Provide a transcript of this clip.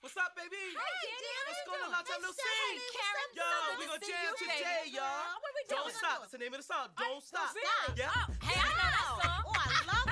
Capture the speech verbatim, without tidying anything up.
What's up, baby? Hey, Danny. What's going on? Long time no see. Karen, Yo, so good we to gonna see jam you, today, baby. y'all. What we Don't doing? stop. That's the name of the song. Don't stop. Really? Yeah. Oh, hey, I know that song. Oh, I love